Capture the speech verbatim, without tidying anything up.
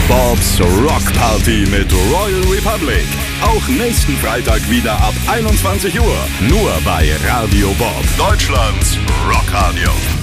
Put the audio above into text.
Bobs Rock Party mit Royal Republic. Auch nächsten Freitag wieder ab einundzwanzig Uhr. Nur bei Radio Bob, Deutschlands Rockradio.